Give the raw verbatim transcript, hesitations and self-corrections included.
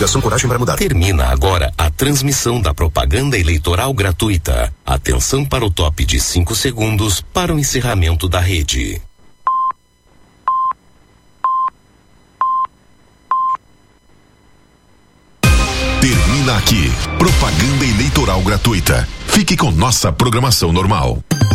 Coligação Coragem para Mudar. Termina agora a transmissão da propaganda eleitoral gratuita. Atenção para o top de cinco segundos para o encerramento da rede. Termina aqui. Propaganda eleitoral gratuita. Fique com nossa programação normal.